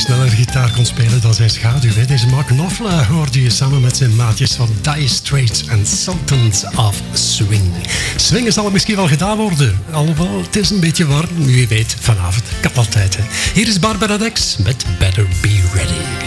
sneller gitaar kon spelen dan zijn schaduw. Hè. Deze Mark Knopfler hoorde je samen met zijn maatjes van Dire Straits en Sultans of Swing. Swingen zal misschien wel gedaan worden. Alhoewel, het is een beetje warm. Wie weet, vanavond kan altijd. Hè. Hier is Barbara Dex met Better Be Ready.